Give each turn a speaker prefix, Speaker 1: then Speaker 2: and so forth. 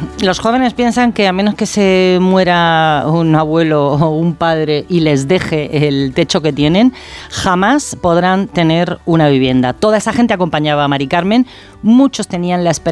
Speaker 1: Los jóvenes piensan que a menos que se muera un abuelo o un padre y les deje el techo que tienen, jamás podrán tener una vivienda. Toda esa gente acompañaba a Mari Carmen, muchos tenían la esperanza